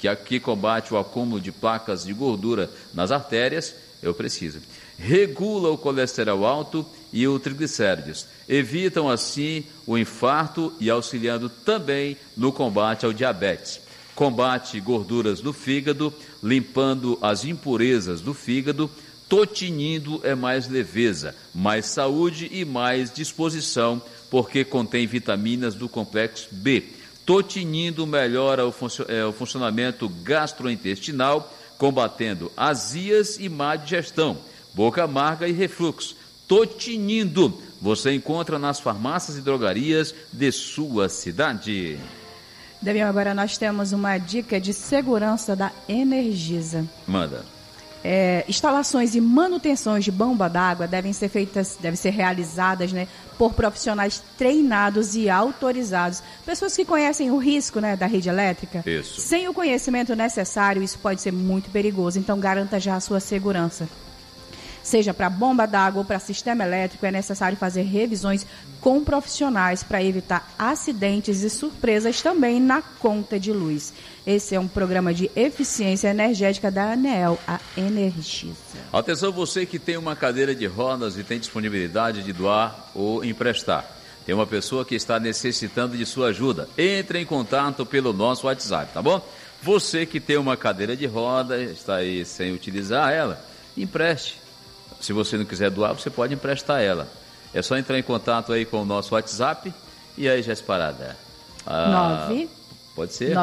que combate o acúmulo de placas de gordura nas artérias, eu preciso. Regula o colesterol alto e o triglicéridos. Evitam, assim, o infarto e auxiliando também no combate ao diabetes. Combate gorduras do fígado, limpando as impurezas do fígado. Totinindo é mais leveza, mais saúde e mais disposição, porque contém vitaminas do complexo B. Totinindo melhora o funcionamento gastrointestinal, combatendo azias e má digestão, boca amarga e refluxo. Totinindo você encontra nas farmácias e drogarias de sua cidade. Damião, agora nós temos uma dica de segurança da Energisa. Manda. Instalações e manutenções de bomba d'água devem ser realizadas, né, por profissionais treinados e autorizados. Pessoas que conhecem o risco, né, da rede elétrica. Isso. Sem o conhecimento necessário, isso pode ser muito perigoso. Então, garanta já a sua segurança. Seja para bomba d'água ou para sistema elétrico, é necessário fazer revisões com profissionais para evitar acidentes e surpresas também na conta de luz. Esse é um programa de eficiência energética da ANEEL, a Energisa. Atenção, você que tem uma cadeira de rodas e tem disponibilidade de doar ou emprestar. Tem uma pessoa que está necessitando de sua ajuda. Entre em contato pelo nosso WhatsApp, tá bom? Você que tem uma cadeira de roda, está aí sem utilizar ela, empreste. Se você não quiser doar, você pode emprestar ela. É só entrar em contato aí com o nosso WhatsApp e aí já é parada. 9 Pode ser?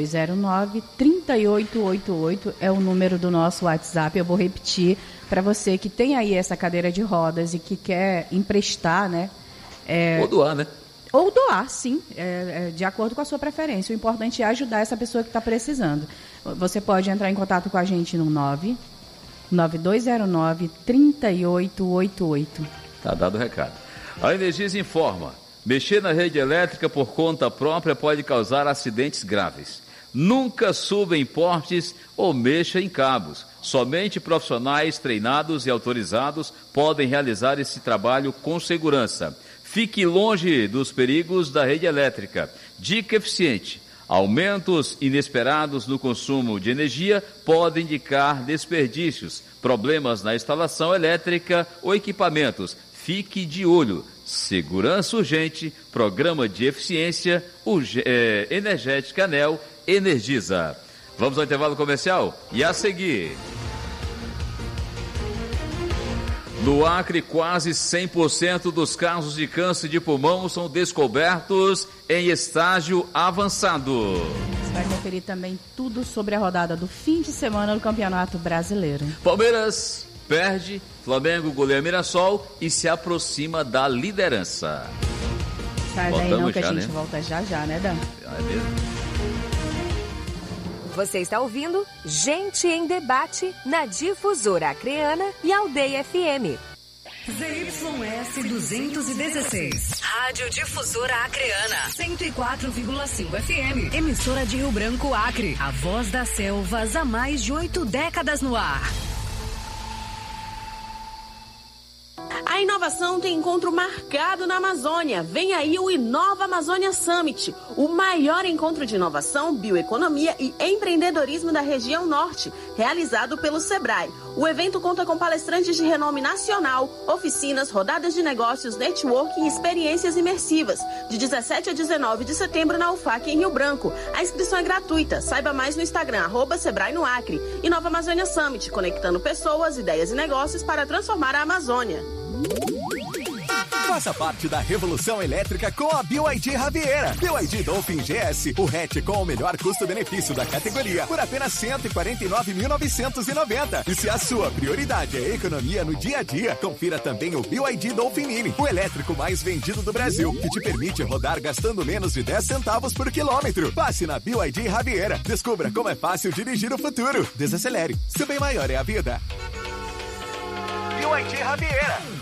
9209-3888 é o número do nosso WhatsApp. Eu vou repetir para você que tem aí essa cadeira de rodas e que quer emprestar, né? Ou doar, né? Ou doar, sim, de acordo com a sua preferência. O importante é ajudar essa pessoa que está precisando. Você pode entrar em contato com a gente no 9209-3888. Tá dado o recado. A Energisa informa: mexer na rede elétrica por conta própria pode causar acidentes graves. Nunca suba em postes ou mexa em cabos. Somente profissionais treinados e autorizados podem realizar esse trabalho com segurança. Fique longe dos perigos da rede elétrica. Dica eficiente: aumentos inesperados no consumo de energia podem indicar desperdícios, problemas na instalação elétrica ou equipamentos. Fique de olho. Segurança urgente, programa de eficiência energética ANEEL Energisa. Vamos ao intervalo comercial e a seguir. No Acre, quase 100% dos casos de câncer de pulmão são descobertos em estágio avançado. Você vai conferir também tudo sobre a rodada do fim de semana do Campeonato Brasileiro. Palmeiras perde, Flamengo goleia Mirassol e se aproxima da liderança. Sai daí não, que a gente volta já, né, Dan? É mesmo. Você está ouvindo Gente em Debate na Difusora Acreana e Aldeia FM. ZYS 216. Rádio Difusora Acreana. 104,5 FM. Emissora de Rio Branco, Acre. A voz das selvas há mais de 8 décadas no ar. A inovação tem encontro marcado na Amazônia. Vem aí o Inova Amazônia Summit, o maior encontro de inovação, bioeconomia e empreendedorismo da região norte, realizado pelo Sebrae. O evento conta com palestrantes de renome nacional, oficinas, rodadas de negócios, networking e experiências imersivas, de 17 a 19 de setembro na UFAC em Rio Branco. A inscrição é gratuita. Saiba mais no Instagram, @Sebrae no Acre. Inova Amazônia Summit, conectando pessoas, ideias e negócios para transformar a Amazônia. Faça parte da revolução elétrica com a BYD Raviera. BYD Dolphin GS, o hatch com o melhor custo-benefício da categoria, por apenas R$ 149.990. E se a sua prioridade é economia no dia a dia, confira também o BYD Dolphin Mini, o elétrico mais vendido do Brasil, que te permite rodar gastando menos de 10 centavos por quilômetro. Passe na BYD Raviera. Descubra como é fácil dirigir o futuro. Desacelere. Seu bem maior é a vida. BYD Raviera.